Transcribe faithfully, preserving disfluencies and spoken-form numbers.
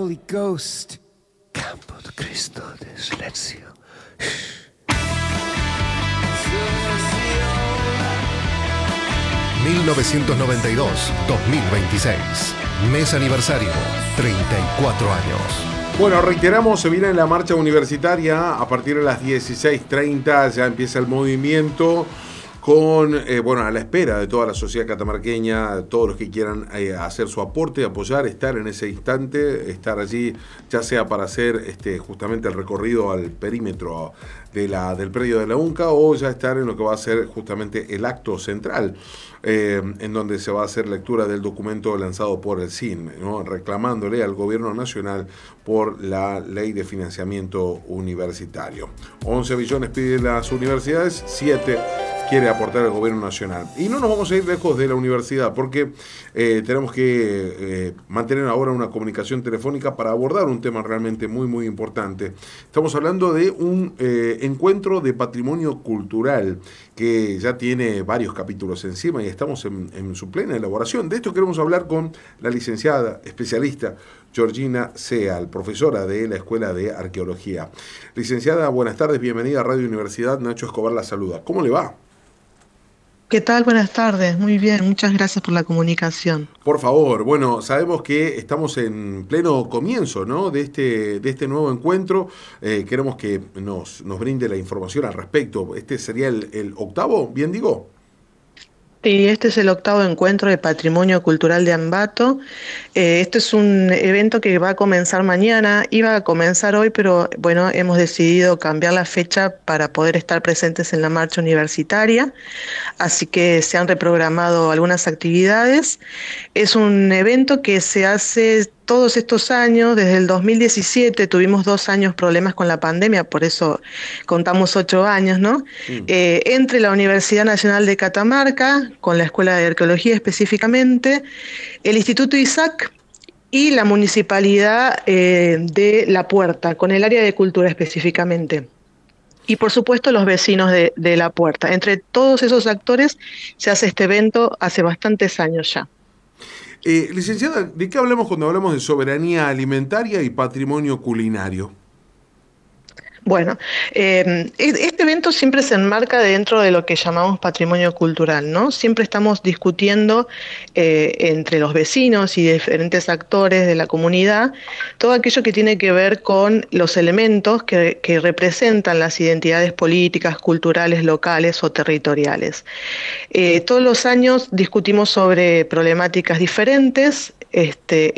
Holy Ghost. Campo de Cristo de silencio. mil novecientos noventa y dos a dos mil veintiséis. Mes aniversario, treinta y cuatro años. Bueno, reiteramos, se viene la marcha universitaria a partir de las dieciséis treinta, ya empieza el movimiento con, eh, bueno, a la espera de toda la sociedad catamarqueña, todos los que quieran eh, hacer su aporte, apoyar, estar en ese instante, estar allí, ya sea para hacer este, justamente el recorrido al perímetro de la, del predio de la UNCA, o ya estar en lo que va a ser justamente el acto central, eh, en donde se va a hacer lectura del documento lanzado por el C I N, ¿no? Reclamándole al gobierno nacional por la ley de financiamiento universitario. once billones piden las universidades, siete quiere aportar el gobierno nacional. Y no nos vamos a ir lejos de la universidad, porque eh, tenemos que eh, mantener ahora una comunicación telefónica para abordar un tema realmente muy, muy importante. Estamos hablando de un eh, encuentro de patrimonio cultural que ya tiene varios capítulos encima y estamos en, en su plena elaboración. De esto queremos hablar con la licenciada especialista Georgina Seal, profesora de la Escuela de Arqueología. Licenciada, buenas tardes, bienvenida a Radio Universidad. Nacho Escobar la saluda. ¿Cómo le va? ¿Qué tal? Buenas tardes, muy bien, muchas gracias por la comunicación. Por favor, bueno, sabemos que estamos en pleno comienzo, ¿no?, de este, de este nuevo encuentro. Eh, queremos que nos, nos brinde la información al respecto. ¿Este sería el, el octavo, bien digo? Sí, este es el octavo encuentro de Patrimonio Cultural de Ambato. Eh, este es un evento que va a comenzar mañana, iba a comenzar hoy, pero bueno, hemos decidido cambiar la fecha para poder estar presentes en la marcha universitaria, así que se han reprogramado algunas actividades. Es un evento que se hace todos estos años, desde el dos mil diecisiete, tuvimos dos años problemas con la pandemia, por eso contamos ocho años, ¿no? Sí. Eh, entre la Universidad Nacional de Catamarca, con la Escuela de Arqueología específicamente, el Instituto Isaac y la Municipalidad eh, de La Puerta, con el área de cultura específicamente. Y por supuesto los vecinos de, de La Puerta. Entre todos esos actores se hace este evento hace bastantes años ya. Eh, licenciada, ¿de qué hablamos cuando hablamos de soberanía alimentaria y patrimonio culinario? Bueno, eh, este evento siempre se enmarca dentro de lo que llamamos patrimonio cultural, ¿no? Siempre estamos discutiendo eh, entre los vecinos y diferentes actores de la comunidad todo aquello que tiene que ver con los elementos que, que representan las identidades políticas, culturales, locales o territoriales. Eh, todos los años discutimos sobre problemáticas diferentes. Este,